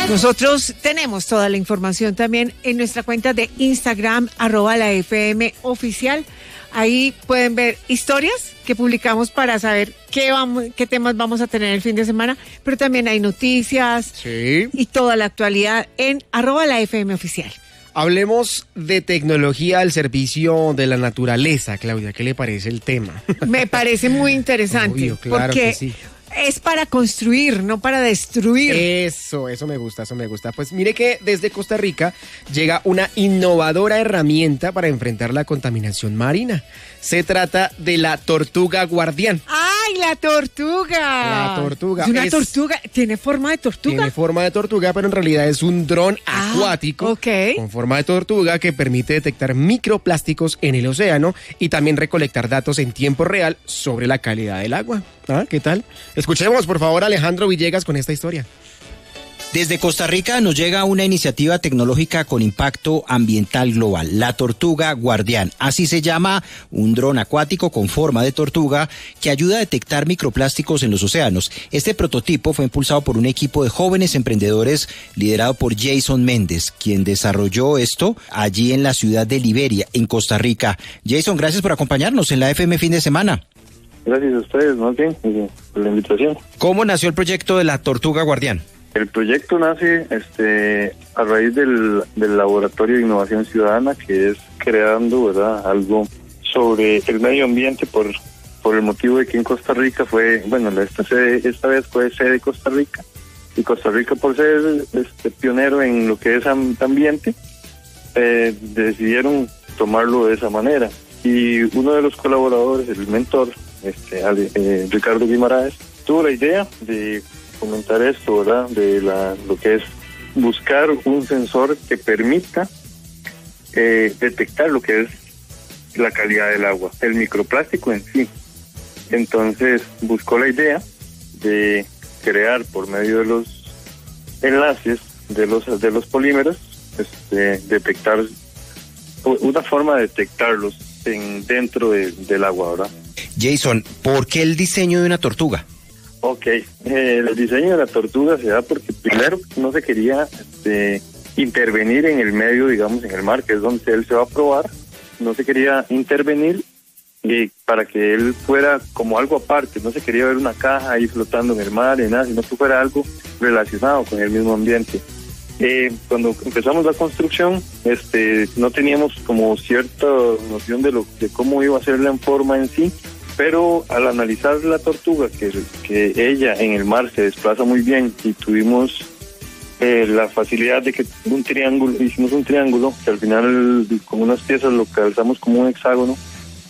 Nosotros tenemos toda la información también en nuestra cuenta de Instagram, @la FM oficial. Ahí pueden ver historias que publicamos para saber qué temas vamos a tener el fin de semana, pero también hay noticias y toda la actualidad en @la FM oficial. Hablemos de tecnología al servicio de la naturaleza, Claudia. ¿Qué le parece el tema? Me parece muy interesante. Obvio, claro porque que sí. es para construir, no para destruir. Eso me gusta. Pues mire que desde Costa Rica llega una innovadora herramienta para enfrentar la contaminación marina. Se trata de la tortuga guardián. ¡Ay, la tortuga! La tortuga. ¿Es una tortuga? ¿Tiene forma de tortuga? Tiene forma de tortuga, pero en realidad es un dron acuático con forma de tortuga que permite detectar microplásticos en el océano y también recolectar datos en tiempo real sobre la calidad del agua. ¿Qué tal? Escuchemos, por favor, a Alejandro Villegas con esta historia. Desde Costa Rica nos llega una iniciativa tecnológica con impacto ambiental global, la Tortuga Guardián. Así se llama un dron acuático con forma de tortuga que ayuda a detectar microplásticos en los océanos. Este prototipo fue impulsado por un equipo de jóvenes emprendedores liderado por Jason Méndez, quien desarrolló esto allí en la ciudad de Liberia, en Costa Rica. Jason, gracias por acompañarnos en la FM Fin de Semana. Gracias a ustedes, más bien, por la invitación. ¿Cómo nació el proyecto de la Tortuga Guardián? El proyecto nace a raíz del Laboratorio de Innovación Ciudadana, que es creando, ¿verdad?, algo sobre el medio ambiente por el motivo de que en Costa Rica esta vez fue sede Costa Rica, y Costa Rica, por ser pionero en lo que es ambiente, decidieron tomarlo de esa manera. Y uno de los colaboradores, el mentor, Ricardo Guimaraes, tuvo la idea de comentar esto, ¿verdad?, de lo que es buscar un sensor que permita detectar lo que es la calidad del agua, el microplástico en sí. Entonces buscó la idea de crear, por medio de los enlaces de los polímeros, detectar una forma de detectarlos dentro del agua, ¿verdad? Jason, ¿por qué el diseño de una tortuga? El diseño de la tortuga se da porque primero no se quería intervenir en el medio, digamos, en el mar, que es donde él se va a probar. No se quería intervenir para que él fuera como algo aparte. No se quería ver una caja ahí flotando en el mar ni nada, sino que fuera algo relacionado con el mismo ambiente. Cuando empezamos la construcción, no teníamos como cierta noción de cómo iba a ser la forma en sí. Pero al analizar la tortuga, que ella en el mar se desplaza muy bien, y tuvimos la facilidad de que hicimos un triángulo, que al final con unas piezas lo calzamos como un hexágono,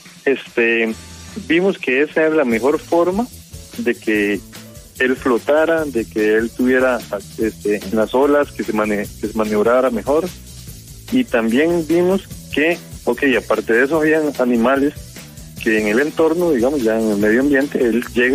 vimos que esa era la mejor forma de que él flotara, de que él tuviera en las olas, que se maniobrara mejor. Y también vimos que, aparte de eso, habían animales que en el entorno, digamos, ya en el medio ambiente, él llega